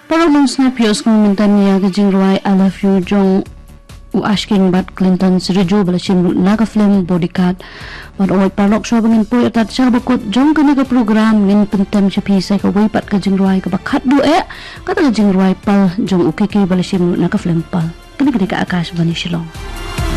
Parang nung snapios kung mintan niya kajing ruay I love you jong asking bat Clinton si Rejo bala siya naka-film bodyguard but oy parlok siya bangin po at siya bukot jong ka naka-program nin puntem siya pisay ka way pat kajing ruay ka bakat do kata kajing ruay pal jong ukiki bala siya naka-film pal kani ka akas ba ni silong